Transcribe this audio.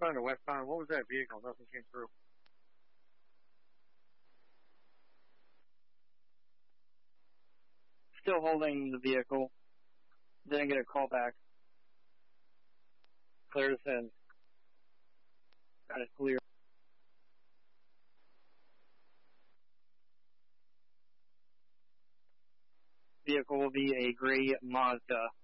Southbound or westbound? What was that vehicle? Nothing came through. Still holding the vehicle. Didn't get a call back. Clear to send. Got it clear. Vehicle will be a gray Mazda.